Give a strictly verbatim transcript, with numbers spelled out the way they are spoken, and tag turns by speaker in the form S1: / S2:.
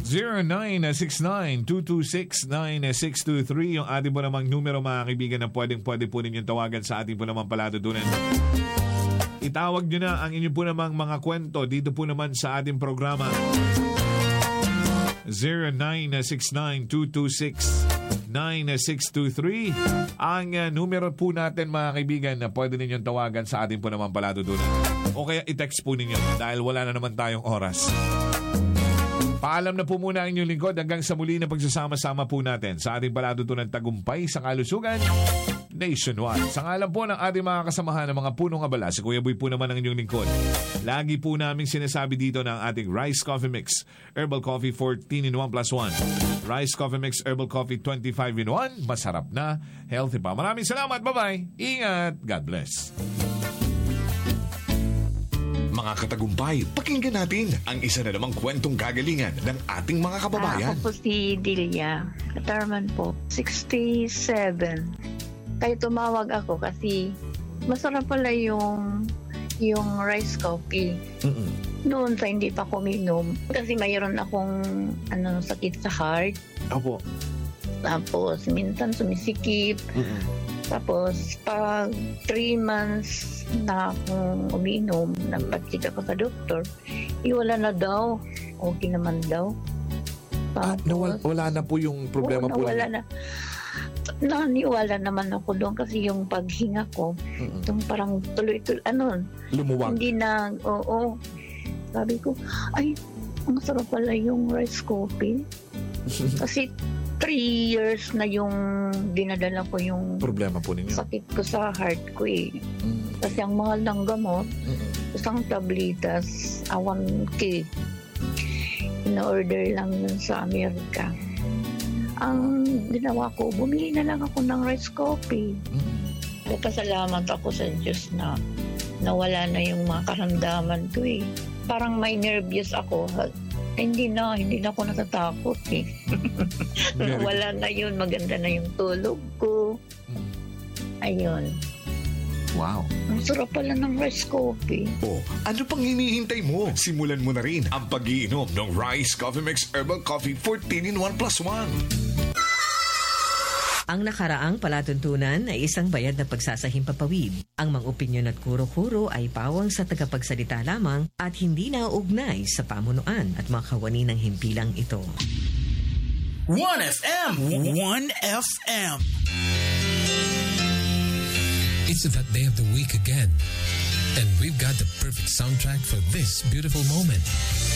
S1: zero nine six nine two two six nine six two three yung ating po namang numero mga kaibigan na pwedeng pwede po ninyong tawagan sa ating po namang palatutunan. Itawag nyo na ang inyong po namang mga kwento dito po naman sa ating programa. zero nine six nine two two six nine six two three ang uh, numero po natin mga kaibigan na pwede ninyong tawagan sa ating po namang palatutunan. O kaya i-text po ninyo dahil wala na naman tayong oras. Paalam na po muna ang inyong lingkod hanggang sa muli na pagsasama-sama po natin sa ating palatutunan tagumpay sa kalusugan nationwide. Sa ngalan po ng ating mga kasamahan ng mga punong abala, si Kuya Boy po naman ang inyong lingkod. Lagi po namin sinasabi dito ng ating Rice Coffee Mix Herbal Coffee fourteen in one plus one. Rice Coffee Mix Herbal Coffee twenty-five in one. Masarap na, healthy pa. Maraming salamat. Bye-bye. Ingat. God bless.
S2: Mga katagumpay, pakinggan natin ang isa na namang kwentong gagalingan ng ating mga kababayan.
S3: Ako po si Delia. Katarman po. sixty-seven. Kaya tumawag ako kasi masarap pala yung yung rice coffee.
S1: Mm-mm.
S3: Noon sa hindi pa kuminom. Kasi mayroon akong ano, sakit sa heart.
S1: Opo.
S3: Tapos minsan sumisikip.
S1: Mm-mm.
S3: Tapos pag three months na akong uminom, nagpacheck ako sa doktor, iwala na daw. Okay naman daw.
S1: Ah, nawala, wala na po yung problema
S3: oo,
S1: po.
S3: Wala na. Naniwala naman ako doon kasi yung paghinga ko,
S1: Mm-mm.
S3: itong parang tuloy-tuloy, ano,
S1: Lumuwag.
S3: hindi na, oo. Sabi ko, ay, ang sarap pala yung rice coffee. Kasi three years na yung dinadala ko yung
S1: Problema po ninyo.
S3: sakit ko sa heart ko eh.
S1: Mm.
S3: Kasi ang mahal ng gamot,
S1: Mm-mm.
S3: isang tablitas, ah, one K. In-order lang yun sa Amerika. Ang ginawa ko, bumili na lang ako ng rice coffee.
S1: Mm.
S3: Nagpasalamat ako sa Diyos na nawala na yung mga karamdaman ko eh. Parang may nervous ako. Eh, hindi na, hindi na ako natatakot eh. Wala na yun, maganda na yung tulog ko.
S1: Mm.
S3: Ayun.
S1: Wow.
S3: Ang sarap pala ng rice coffee.
S2: O, ano pang hinihintay mo? Simulan mo na rin ang pag-iinom ng Rice Coffee Mix Herbal Coffee fourteen in one plus one.
S4: Ang nakaraang palatuntunan ay isang bayad na pagsasahimpapawid. Ang mga opinyon at kuro-kuro ay pawang sa tagapagsalita lamang at hindi nauugnay sa pamunuan at mga kawani ng himpilang ito.
S5: one F M. one F M.
S6: It's that day of the week again, and we've got the perfect soundtrack for this beautiful moment.